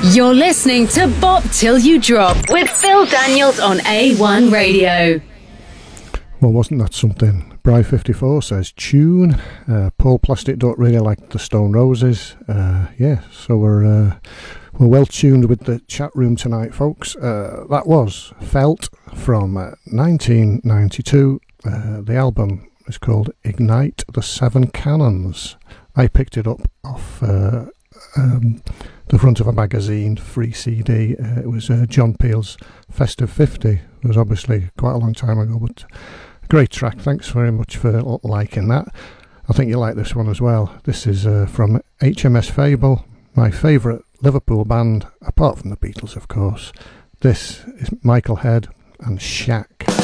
You're listening to Bop Till You Drop with Phil Daniels on A1 Radio. Well, wasn't that something? Bri54 says tune. Paul Plastic don't really like the Stone Roses. So we're well tuned with the chat room tonight, folks. That was Felt from 1992. The album is called Ignite the Seven Cannons. I picked it up off the front of a magazine, free CD. It was John Peel's Festive 50. It was obviously quite a long time ago, but a great track. Thanks very much for liking that. I think you like this one as well. This is from HMS Fable, my favourite Liverpool band, apart from the Beatles, of course. This is Michael Head and Shack.